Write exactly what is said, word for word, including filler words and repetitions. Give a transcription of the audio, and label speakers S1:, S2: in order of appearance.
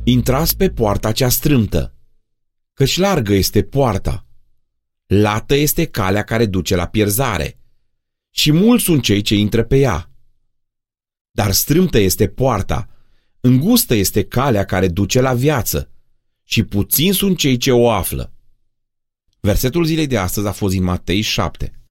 S1: Intrați pe poarta cea strâmtă, căci largă este poarta, lată este calea care duce la pierzare, și mulți sunt cei ce intră pe ea. Dar strâmtă este poarta, îngustă este calea care duce la viață, și puțini sunt cei ce o află. Versetul zilei de astăzi a fost din Matei șapte.